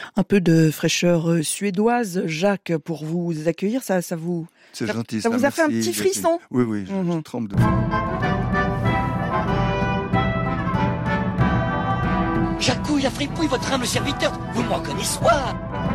Un peu de fraîcheur suédoise, Jacques, pour vous accueillir, ça vous... C'est gentil. Ça vous a fait un petit frisson? Oui, je tremble de faim. Jacouille, la fripouille, votre humble serviteur, vous m'en connaissez pas.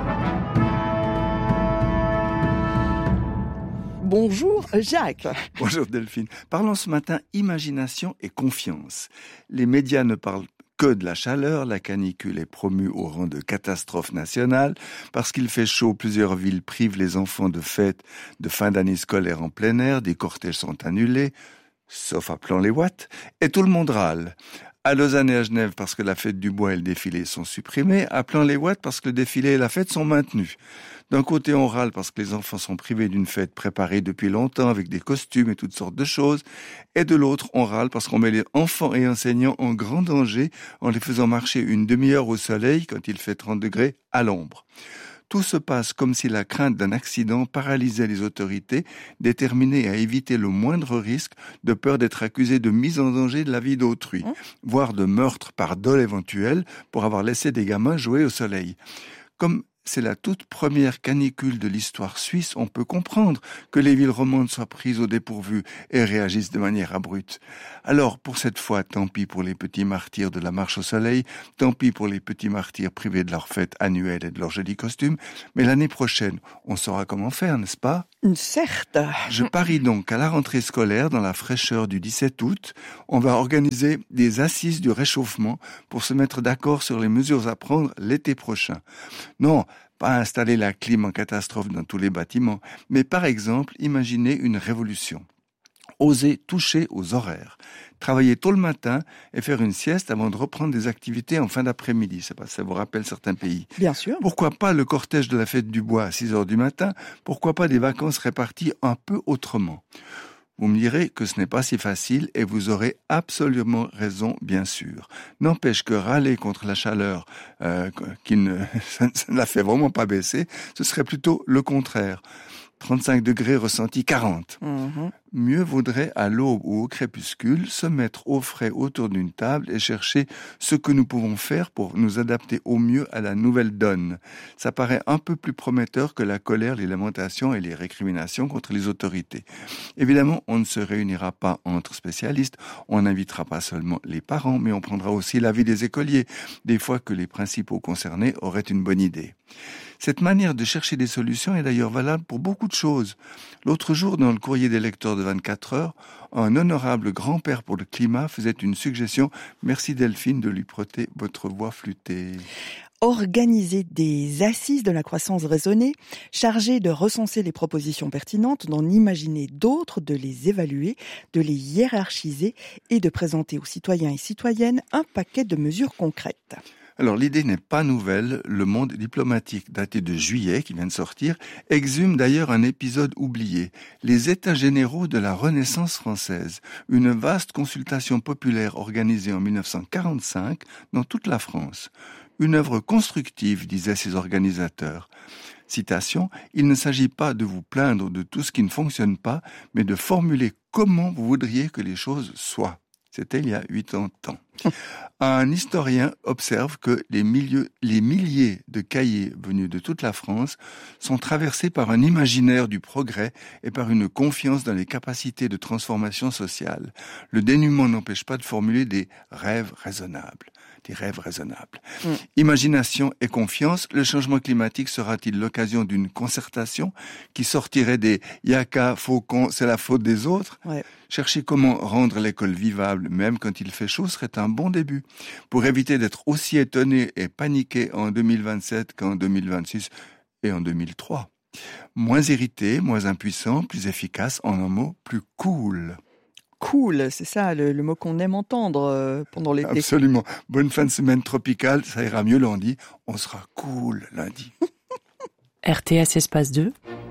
Bonjour Jacques. Bonjour Delphine. Parlons ce matin imagination et confiance. Les médias ne parlent que de la chaleur, la canicule est promue au rang de catastrophe nationale. Parce qu'il fait chaud, plusieurs villes privent les enfants de fêtes de fin d'année scolaire en plein air, des cortèges sont annulés, sauf à Plan-les-Ouates, et tout le monde râle. À Lausanne et à Genève parce que la fête du bois et le défilé sont supprimés, à Plan-les-Ouates parce que le défilé et la fête sont maintenus. D'un côté, on râle parce que les enfants sont privés d'une fête préparée depuis longtemps avec des costumes et toutes sortes de choses. Et de l'autre, on râle parce qu'on met les enfants et enseignants en grand danger en les faisant marcher une demi-heure au soleil quand il fait 30 degrés à l'ombre. Tout se passe comme si la crainte d'un accident paralysait les autorités, déterminées à éviter le moindre risque, de peur d'être accusées de mise en danger de la vie d'autrui, voire de meurtre par dol éventuel pour avoir laissé des gamins jouer au soleil. Comme c'est la toute première canicule de l'histoire suisse, on peut comprendre que les villes romandes soient prises au dépourvu et réagissent de manière abrupte. Alors, pour cette fois, tant pis pour les petits martyrs de la marche au soleil, tant pis pour les petits martyrs privés de leur fête annuelle et de leurs jolis costumes, mais l'année prochaine, on saura comment faire, n'est-ce pas ? Certes. Je parie donc qu'à la rentrée scolaire, dans la fraîcheur du 17 août, on va organiser des assises du réchauffement pour se mettre d'accord sur les mesures à prendre l'été prochain. Non, pas installer la clim en catastrophe dans tous les bâtiments, mais par exemple, imaginer une révolution. Oser toucher aux horaires. Travailler tôt le matin et faire une sieste avant de reprendre des activités en fin d'après-midi. Ça vous rappelle certains pays. Bien sûr. Pourquoi pas le cortège de la fête du bois à 6 heures du matin? Pourquoi pas des vacances réparties un peu autrement? Vous me direz que ce n'est pas si facile et vous aurez absolument raison, bien sûr. N'empêche que râler contre la chaleur, ça ne la fait vraiment pas baisser, ce serait plutôt le contraire. 35 degrés ressentis 40. Mieux vaudrait à l'aube ou au crépuscule se mettre au frais autour d'une table et chercher ce que nous pouvons faire pour nous adapter au mieux à la nouvelle donne. Ça paraît un peu plus prometteur que la colère, les lamentations et les récriminations contre les autorités. Évidemment, on ne se réunira pas entre spécialistes, on n'invitera pas seulement les parents, mais on prendra aussi l'avis des écoliers, des fois que les principaux concernés auraient une bonne idée. Cette manière de chercher des solutions est d'ailleurs valable pour beaucoup de choses. L'autre jour, dans le courrier des lecteurs de 24 heures, un honorable grand-père pour le climat faisait une suggestion. Merci Delphine de lui prêter votre voix flûtée. Organiser des assises de la croissance raisonnée, chargées de recenser les propositions pertinentes, d'en imaginer d'autres, de les évaluer, de les hiérarchiser et de présenter aux citoyens et citoyennes un paquet de mesures concrètes. Alors l'idée n'est pas nouvelle, le Monde diplomatique daté de juillet, qui vient de sortir, exhume d'ailleurs un épisode oublié, les États généraux de la Renaissance française, une vaste consultation populaire organisée en 1945 dans toute la France. Une œuvre constructive, disaient ses organisateurs. Citation, « Il ne s'agit pas de vous plaindre de tout ce qui ne fonctionne pas, mais de formuler comment vous voudriez que les choses soient. » C'était il y a 80 ans. Un historien observe que les milliers de cahiers venus de toute la France sont traversés par un imaginaire du progrès et par une confiance dans les capacités de transformation sociale. Le dénuement n'empêche pas de formuler des rêves raisonnables. Imagination et confiance, le changement climatique sera-t-il l'occasion d'une concertation qui sortirait des « yaka, faucon, c'est la faute des autres » Chercher comment rendre l'école vivable, même quand il fait chaud, serait un bon début. Pour éviter d'être aussi étonné et paniqué en 2027 qu'en 2026 et en 2003. Moins irrité, moins impuissant, plus efficace, en un mot, plus cool. Cool, c'est ça le mot qu'on aime entendre pendant l'été. Absolument. Bonne fin de semaine tropicale, ça ira mieux lundi. On sera cool lundi. RTS Espace 2